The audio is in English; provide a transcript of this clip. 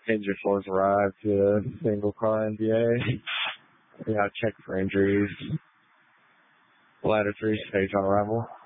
Engine 4's arrived to single car NBA. We gotta check for injuries. Ladder 3 stage on arrival.